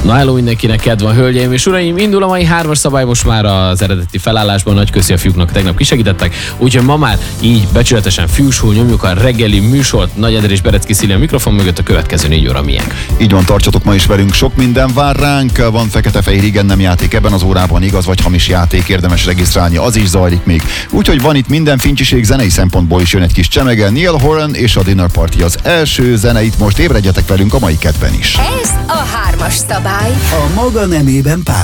Na hello mindenkinek, kedv van, hölgyeim és uraim, indul a mai 3-as szabály, most már az eredeti felállásban, nagy köszi a fiúknak, tegnap kisegítettek, úgyhogy ma már így becsületesen fiúsul nyomjuk a reggeli műsort, Nagy Eder és Berecki Szili a mikrofon mögött, a következő 4 óra miénk. Így van, tartsatok ma is velünk, sok minden vár ránk, van fekete-fehér igen nem játék ebben az órában, igaz vagy hamis játék, érdemes regisztrálni, az is zajlik még. Úgyhogy van itt minden fincsiség, zenei szempontból is jön egy kis csemege, Neil Horan és a Dinner Party az első zene, itt most ébredjetek velünk a mai kedben is. Ez a 3-as szabály. A maga nemében pár.